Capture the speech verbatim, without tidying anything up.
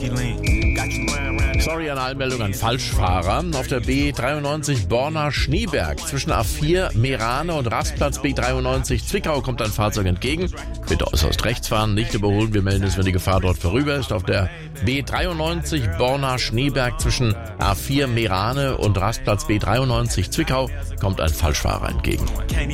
Sorry an Anmeldung an Falschfahrer. Auf der B dreiundneunzig Borna-Schneeberg zwischen A vier Meerane und Rastplatz B dreiundneunzig Zwickau kommt ein Fahrzeug entgegen. Bitte äußerst rechts fahren, nicht überholen. Wir melden es, wenn die Gefahr dort vorüber ist. Auf der B dreiundneunzig Borna-Schneeberg zwischen A vier Meerane und Rastplatz B dreiundneunzig Zwickau kommt ein Falschfahrer entgegen.